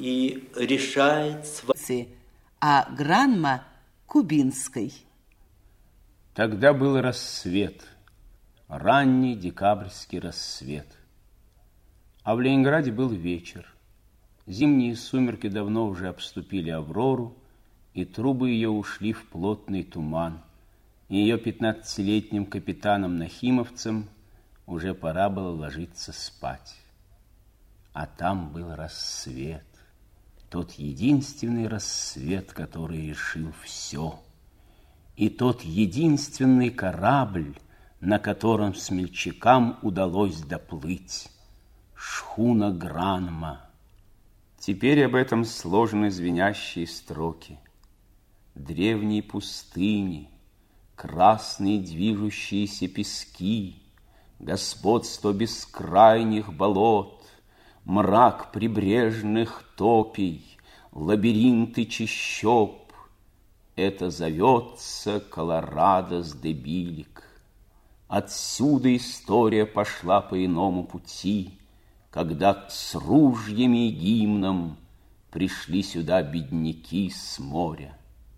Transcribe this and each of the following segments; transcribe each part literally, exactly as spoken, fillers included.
и решает свои... А гранма кубинской. Тогда был рассвет, ранний декабрьский рассвет. А в Ленинграде был вечер. Зимние сумерки давно уже обступили Аврору, и трубы ее ушли в плотный туман. И ее пятнадцатилетним капитанам-нахимовцам уже пора было ложиться спать. А там был рассвет, тот единственный рассвет, который решил все. И тот единственный корабль, на котором смельчакам удалось доплыть. Шхуна Гранма. Теперь об этом сложены звенящие строки. Древние пустыни, красные движущиеся пески, господство бескрайних болот, мрак прибрежных топий, лабиринты чащоб. Это зовется Колорадос де Билик. Отсюда история пошла по иному пути, когда с ружьями и гимном пришли сюда бедняки с моря.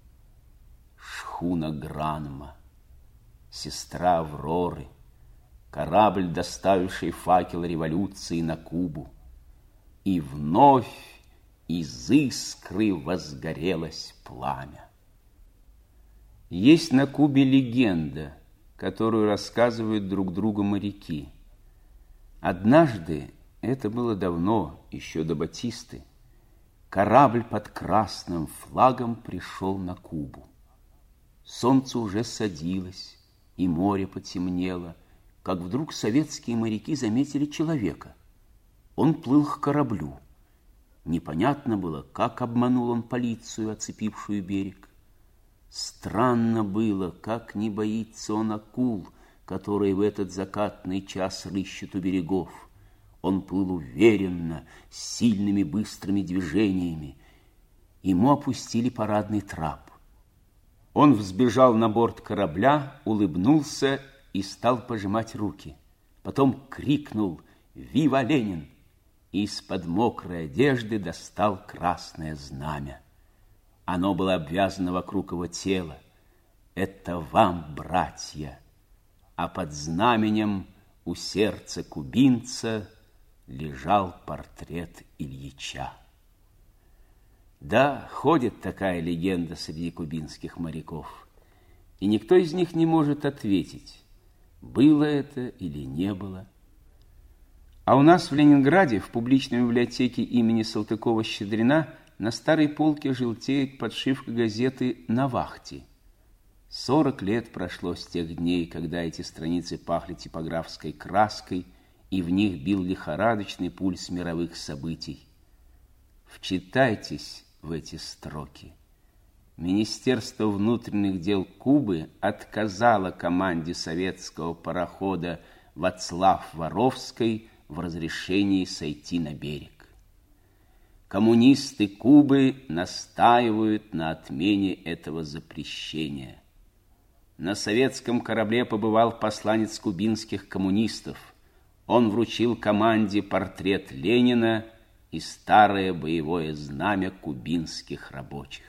Шхуна Гранма, сестра Авроры, корабль, доставивший факел революции на Кубу. И вновь из искры возгорелось пламя. Есть на Кубе легенда, которую рассказывают друг другу моряки. Однажды, это было давно, еще до Батисты, корабль под красным флагом пришел на Кубу. Солнце уже садилось, и море потемнело, как вдруг советские моряки заметили человека. Он плыл к кораблю. Непонятно было, как обманул он полицию, оцепившую берег. Странно было, как не боится он акул, которые в этот закатный час рыщут у берегов. Он плыл уверенно, с сильными быстрыми движениями. Ему опустили парадный трап. Он взбежал на борт корабля, улыбнулся и стал пожимать руки. Потом крикнул «Вива Ленин!» и из-под мокрой одежды достал красное знамя. Оно было обвязано вокруг его тела. Это вам, братья. А под знаменем у сердца кубинца лежал портрет Ильича. Да, ходит такая легенда среди кубинских моряков, и никто из них не может ответить, было это или не было. А у нас в Ленинграде, в публичной библиотеке имени Салтыкова-Щедрина, на старой полке желтеет подшивка газеты «На вахте». Сорок лет прошло с тех дней, когда эти страницы пахли типографской краской, и в них бил лихорадочный пульс мировых событий. Вчитайтесь в эти строки. Министерство внутренних дел Кубы отказало команде советского парохода Вацлав-Воровской в разрешении сойти на берег. Коммунисты Кубы настаивают на отмене этого запрещения. На советском корабле побывал посланец кубинских коммунистов. Он вручил команде портрет Ленина и старое боевое знамя кубинских рабочих.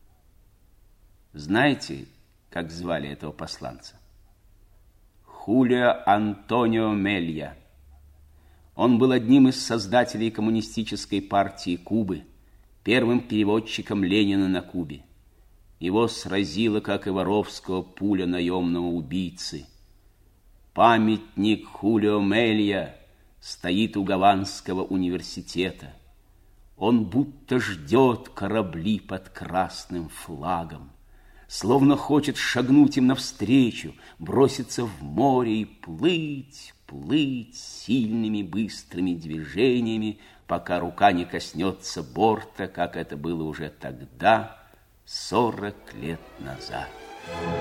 Знаете, как звали этого посланца? Хулио Антонио Мелья. Он был одним из создателей коммунистической партии Кубы, первым переводчиком Ленина на Кубе. Его сразила, как и Воровского, пуля наемного убийцы. Памятник Хулио Мелья стоит у Гаванского университета. Он будто ждет корабли под красным флагом, словно хочет шагнуть им навстречу, броситься в море и плыть, плыть сильными быстрыми движениями, пока рука не коснется борта, как это было уже тогда, сорок лет назад.